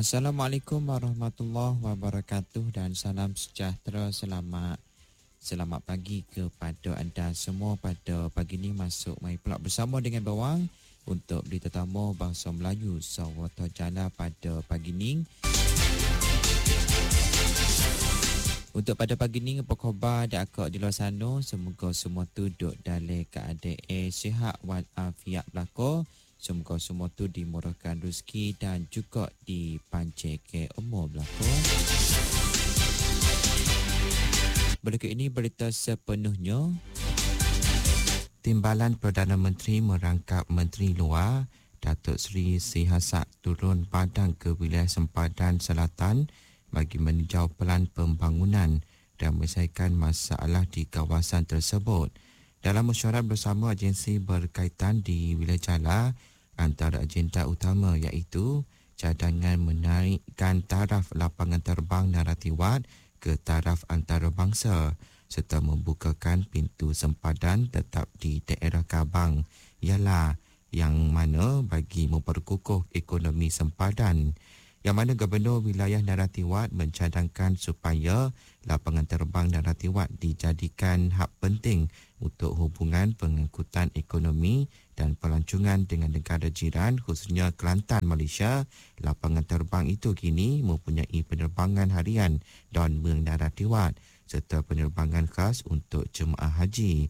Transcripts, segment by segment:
Assalamualaikum warahmatullahi wabarakatuh dan salam sejahtera. Selamat pagi kepada anda semua. Pada pagi ini masuk mai pula bersama dengan Bawang untuk berita tamu bahasa Melayu Sawata Jala pada pagi ini. Untuk pada pagi ini, apa khabar dak akak di luar sana? Semoga semua tu duduk dalam keadaan sihat walafiat belaka. Semoga semua tu dimurahkan rezeki dan juga dipanjangkan umur belaka. Berikut ini berita sepenuhnya. Timbalan Perdana Menteri merangkap Menteri Luar Datuk Seri Sihasak turun padang ke wilayah sempadan selatan bagi meninjau pelan pembangunan dan menyelesaikan masalah di kawasan tersebut. Dalam mesyuarat bersama agensi berkaitan di wilayah Jala, antara agenda utama iaitu cadangan menaikkan taraf lapangan terbang Narathiwat ke taraf antarabangsa serta membukakan pintu sempadan tetap di daerah Kabang ialah yang mana bagi memperkukuh ekonomi sempadan. Yang mana Gubernur Wilayah Narathiwat mencadangkan supaya lapangan terbang Narathiwat dijadikan hub penting untuk hubungan pengangkutan ekonomi dan pelancongan dengan negara jiran khususnya Kelantan, Malaysia. Lapangan terbang itu kini mempunyai penerbangan harian Don Mueang Narathiwat serta penerbangan khas untuk jemaah haji.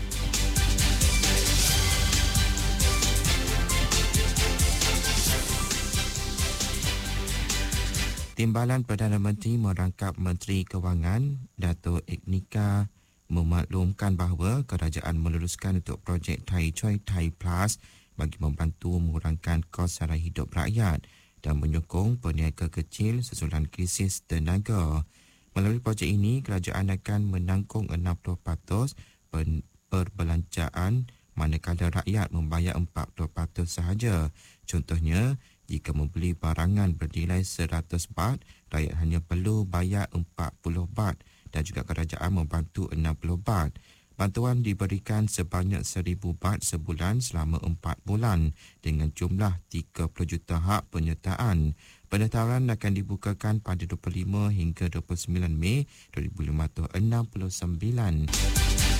Timbalan Perdana Menteri merangkap Menteri Kewangan Dato' Eknika memaklumkan bahawa kerajaan meneruskan untuk projek Thai Choi Thai Plus bagi membantu mengurangkan kos sara hidup rakyat dan menyokong peniaga kecil susulan krisis tenaga. Melalui projek ini, kerajaan akan menanggung 60% perbelanjaan manakala rakyat membayar 40% sahaja. Contohnya, jika membeli barangan bernilai 100 baht, rakyat hanya perlu bayar 40 baht dan juga kerajaan membantu 60 baht. Bantuan diberikan sebanyak 1,000 baht sebulan selama 4 bulan dengan jumlah 30 juta hak penyertaan. Pendaftaran akan dibukakan pada 25 hingga 29 Mei 2069.